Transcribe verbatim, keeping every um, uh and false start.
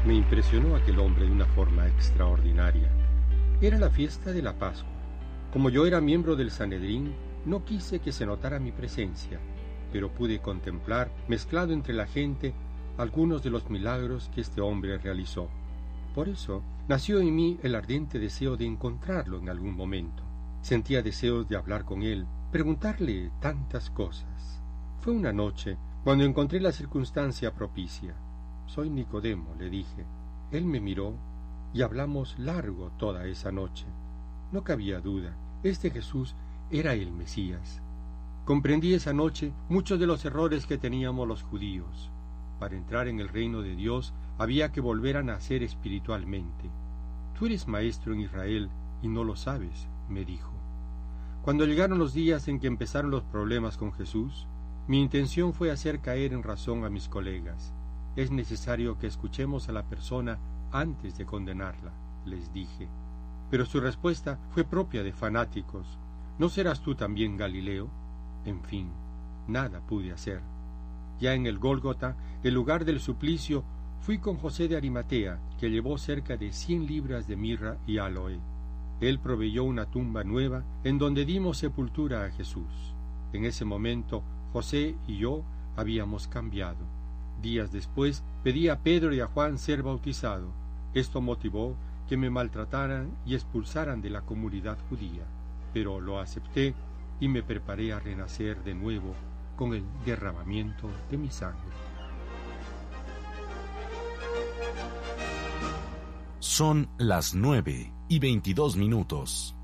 Me impresionó aquel hombre de una forma extraordinaria. Era la fiesta de la Pascua. Como yo era miembro del Sanedrín, no quise que se notara mi presencia, pero pude contemplar, mezclado entre la gente, algunos de los milagros que este hombre realizó. Por eso nació en mí el ardiente deseo de encontrarlo en algún momento. Sentía deseos de hablar con él, preguntarle tantas cosas. Fue una noche cuando encontré la circunstancia propicia. «Soy Nicodemo», le dije. Él me miró y hablamos largo toda esa noche. No cabía duda, este Jesús era el Mesías. Comprendí esa noche muchos de los errores que teníamos los judíos. Para entrar en el reino de Dios había que volver a nacer espiritualmente. «Tú eres maestro en Israel y no lo sabes», me dijo. Cuando llegaron los días en que empezaron los problemas con Jesús, mi intención fue hacer caer en razón a mis colegas. «Es necesario que escuchemos a la persona antes de condenarla», les dije. Pero su respuesta fue propia de fanáticos. «¿No serás tú también Galileo?». En fin, nada pude hacer. Ya en el Gólgota, el lugar del suplicio, fui con José de Arimatea, que llevó cerca de cien libras de mirra y áloe. Él proveyó una tumba nueva en donde dimos sepultura a Jesús. En ese momento, José y yo habíamos cambiado. Días después, pedí a Pedro y a Juan ser bautizado. Esto motivó que me maltrataran y expulsaran de la comunidad judía, pero lo acepté y me preparé a renacer de nuevo con el derramamiento de mi sangre. Son las nueve y veintidós minutos.